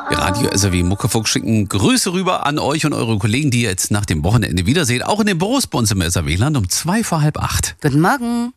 Die Radio SAW Muckefuck schicken Grüße rüber an euch und eure Kollegen, die ihr jetzt nach dem Wochenende wiederseht. Auch in den Büros bei uns im SAW-Land um 7:45. Guten Morgen.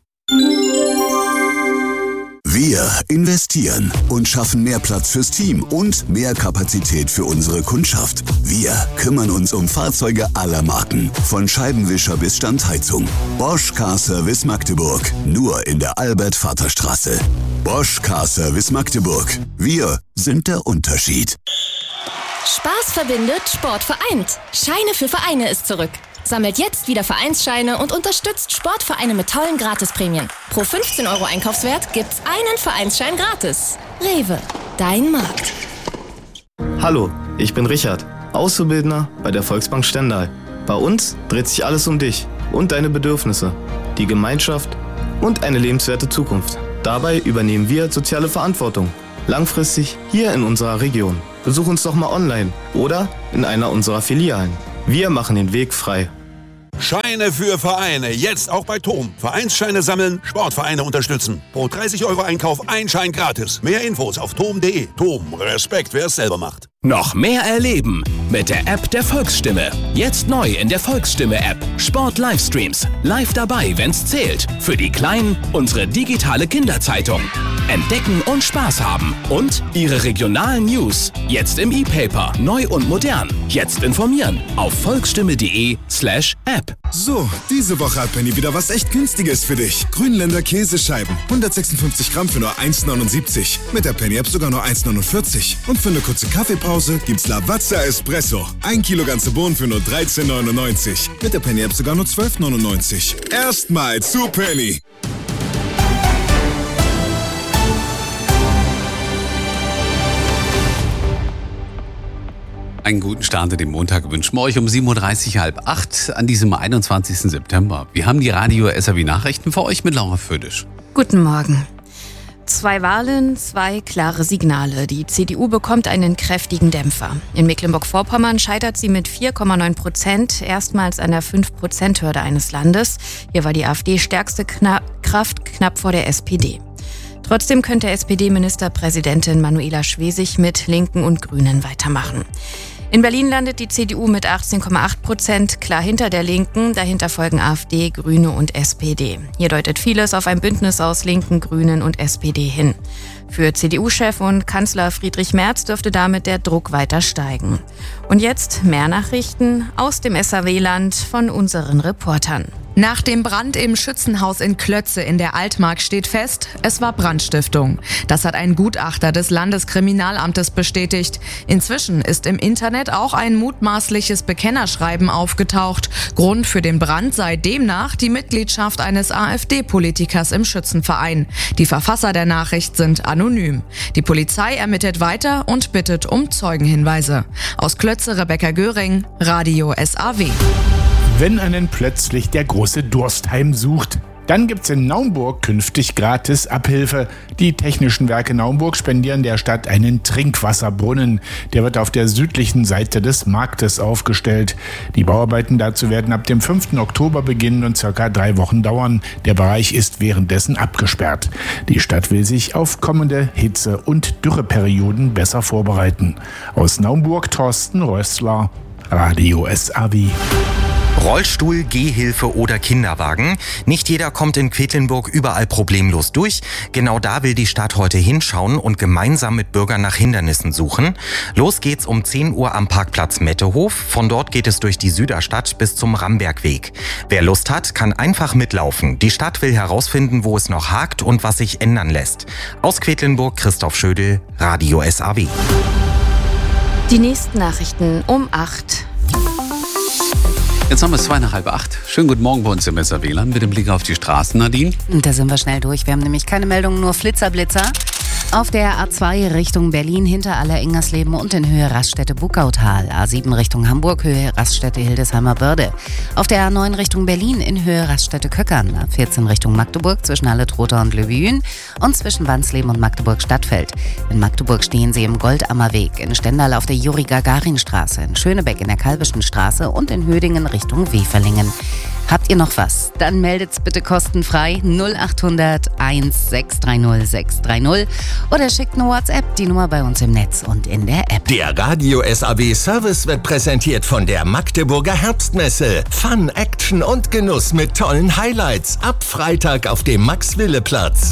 Wir investieren und schaffen mehr Platz fürs Team und mehr Kapazität für unsere Kundschaft. Wir kümmern uns um Fahrzeuge aller Marken, von Scheibenwischer bis Standheizung. Bosch Car Service Magdeburg, nur in der Albert-Vater-Straße. Bosch Car Service Magdeburg, wir sind der Unterschied. Spaß verbindet, Sport vereint. Scheine für Vereine ist zurück. Sammelt jetzt wieder Vereinsscheine und unterstützt Sportvereine mit tollen Gratisprämien. Pro 15 € Einkaufswert gibt's einen Vereinsschein gratis. Rewe, dein Markt. Hallo, ich bin Richard, Auszubildender bei der Volksbank Stendal. Bei uns dreht sich alles um dich und deine Bedürfnisse, die Gemeinschaft und eine lebenswerte Zukunft. Dabei übernehmen wir soziale Verantwortung, langfristig hier in unserer Region. Besuch uns doch mal online oder in einer unserer Filialen. Wir machen den Weg frei. Scheine für Vereine, jetzt auch bei TOM. Vereinsscheine sammeln, Sportvereine unterstützen. Pro 30 € Einkauf ein Schein gratis. Mehr Infos auf tom.de. TOM, Respekt, wer es selber macht. Noch mehr erleben mit der App der Volksstimme. Jetzt neu in der Volksstimme-App. Sport-Livestreams. Live dabei, wenn's zählt. Für die Kleinen unsere digitale Kinderzeitung. Entdecken und Spaß haben. Und ihre regionalen News. Jetzt im E-Paper. Neu und modern. Jetzt informieren. Auf volksstimme.de/App. So, diese Woche hat Penny wieder was echt Günstiges für dich. Grünländer Käsescheiben. 156 Gramm für nur 1,79. Mit der Penny-App sogar nur 1,49. Und für eine kurze Kaffeepause gibt's Lavazza Espresso. 1 Kilo ganze Bohnen für nur 13,99. Mit der Penny-App sogar nur 12,99. Erstmal zu Penny. Einen guten Start in den Montag wünschen wir euch um 7:30 Uhr, 7:30 an diesem 21. September. Wir haben die Radio SAW Nachrichten für euch mit Laura Födisch. Guten Morgen. 2 Wahlen, 2 klare Signale. Die CDU bekommt einen kräftigen Dämpfer. In Mecklenburg-Vorpommern scheitert sie mit 4,9% erstmals an der 5%-Hürde eines Landes. Hier war die AfD stärkste Kraft knapp vor der SPD. Trotzdem könnte SPD-Ministerpräsidentin Manuela Schwesig mit Linken und Grünen weitermachen. In Berlin landet die CDU mit 18,8%, klar hinter der Linken. Dahinter folgen AfD, Grüne und SPD. Hier deutet vieles auf ein Bündnis aus Linken, Grünen und SPD hin. Für CDU-Chef und Kanzler Friedrich Merz dürfte damit der Druck weiter steigen. Und jetzt mehr Nachrichten aus dem SAW-Land von unseren Reportern. Nach dem Brand im Schützenhaus in Klötze in der Altmark steht fest, es war Brandstiftung. Das hat ein Gutachter des Landeskriminalamtes bestätigt. Inzwischen ist im Internet auch ein mutmaßliches Bekennerschreiben aufgetaucht. Grund für den Brand sei demnach die Mitgliedschaft eines AfD-Politikers im Schützenverein. Die Verfasser der Nachricht sind anonym. Die Polizei ermittelt weiter und bittet um Zeugenhinweise. Aus Klötze Rebecca Göring, Radio SAW. Wenn einen plötzlich der große Durst heimsucht, dann gibt's in Naumburg künftig gratis Abhilfe. Die Technischen Werke Naumburg spendieren der Stadt einen Trinkwasserbrunnen. Der wird auf der südlichen Seite des Marktes aufgestellt. Die Bauarbeiten dazu werden ab dem 5. Oktober beginnen und ca. 3 Wochen dauern. Der Bereich ist währenddessen abgesperrt. Die Stadt will sich auf kommende Hitze- und Dürreperioden besser vorbereiten. Aus Naumburg Thorsten Rössler, Radio SAW. Rollstuhl, Gehhilfe oder Kinderwagen. Nicht jeder kommt in Quedlinburg überall problemlos durch. Genau da will die Stadt heute hinschauen und gemeinsam mit Bürgern nach Hindernissen suchen. Los geht's um 10 Uhr am Parkplatz Mettehof. Von dort geht es durch die Süderstadt bis zum Rambergweg. Wer Lust hat, kann einfach mitlaufen. Die Stadt will herausfinden, wo es noch hakt und was sich ändern lässt. Aus Quedlinburg, Christoph Schödel, Radio SAW. Die nächsten Nachrichten um 8. Jetzt haben wir es 7:45. Schönen guten Morgen bei uns im SAW-Land mit dem Blick auf die Straßen, Nadine. Da sind wir schnell durch. Wir haben nämlich keine Meldungen, nur Flitzer. Auf der A2 Richtung Berlin hinter Aller-Ingersleben und in Höhe Raststätte-Buckautal. A7 Richtung Hamburg, Höhe Raststätte-Hildesheimer Börde. Auf der A9 Richtung Berlin in Höhe Raststätte-Köckern. A14 Richtung Magdeburg zwischen Halle-Trotha und Löwen und zwischen Wansleben und Magdeburg-Stadtfeld. In Magdeburg stehen sie im Goldammerweg, in Stendal auf der Juri-Gagarin-Straße, in Schönebeck in der Kalbischen Straße und in Hödingen Richtung Weferlingen. Habt ihr noch was? Dann meldet's bitte kostenfrei 0800 1630 630 oder schickt eine WhatsApp, die Nummer bei uns im Netz und in der App. Der Radio SAW Service wird präsentiert von der Magdeburger Herbstmesse. Fun, Action und Genuss mit tollen Highlights. Ab Freitag auf dem Max-Wille-Platz.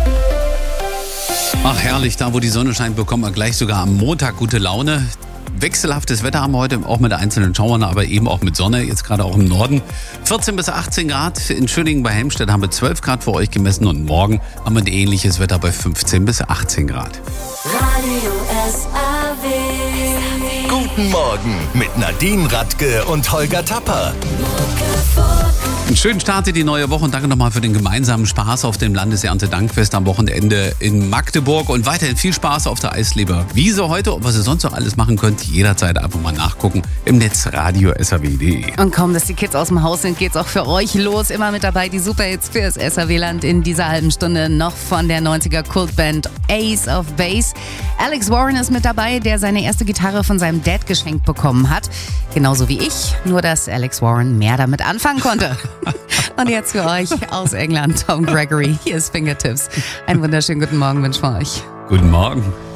Ach herrlich, da wo die Sonne scheint, bekommen wir gleich sogar am Montag gute Laune. Wechselhaftes Wetter haben wir heute, auch mit einzelnen Schauern, aber eben auch mit Sonne, jetzt gerade auch im Norden. 14 bis 18 Grad, in Schöningen bei Helmstedt haben wir 12 Grad für euch gemessen und morgen haben wir ein ähnliches Wetter bei 15 bis 18 Grad. Radio SAW. Guten Morgen mit Nadine Radke und Holger Tapper. Einen schönen Start in die neue Woche und danke nochmal für den gemeinsamen Spaß auf dem Landeserntedankfest am Wochenende in Magdeburg und weiterhin viel Spaß auf der Eisleber Wiese heute und was ihr sonst noch alles machen könnt, jederzeit einfach mal nachgucken im Netz radio-saw.de. Und kaum, dass die Kids aus dem Haus sind, geht's auch für euch los. Immer mit dabei die Superhits fürs SAW-Land in dieser halben Stunde noch von der 90er Kultband Ace of Base. Alex Warren ist mit dabei, der seine erste Gitarre von seinem Dad geschenkt bekommen hat. Genauso wie ich, nur dass Alex Warren mehr damit anfangen konnte. Und jetzt für euch aus England, Tom Gregory. Hier ist Fingertips. Einen wunderschönen guten Morgen wünschen wir euch. Guten Morgen.